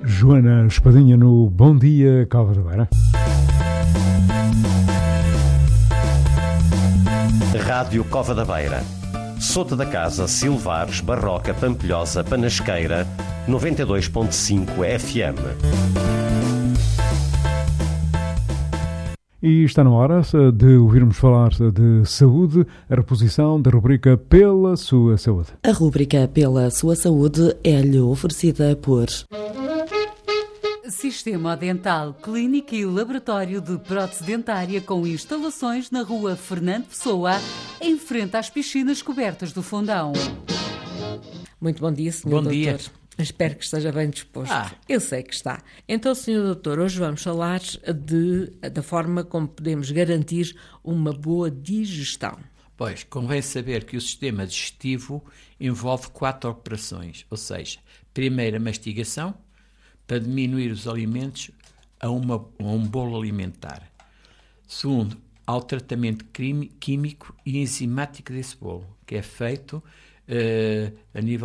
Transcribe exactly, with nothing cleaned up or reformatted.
Joana Espadinha no Bom Dia, Cova da Beira. Rádio Cova da Beira. Sota da Casa, Silvares, Barroca, Pampilhosa, Panasqueira, noventa e dois ponto cinco F M. E está na hora de ouvirmos falar de saúde, a reposição da rubrica Pela Sua Saúde. A rubrica Pela Sua Saúde é-lhe oferecida por Sistema Dental, clínica e laboratório de prótese dentária com instalações na rua Fernando Pessoa, em frente às piscinas cobertas do Fundão. Muito bom dia, senhor Bom dia. doutor. Espero que esteja bem disposto. Ah. Eu sei que está. Então, senhor doutor, hoje vamos falar de, da forma como podemos garantir uma boa digestão. Pois, convém saber que o sistema digestivo envolve quatro operações, ou seja, primeiro a mastigação, para diminuir os alimentos a, uma, a um bolo alimentar. Segundo, ao tratamento químico e enzimático desse bolo, que é feito uh, a nível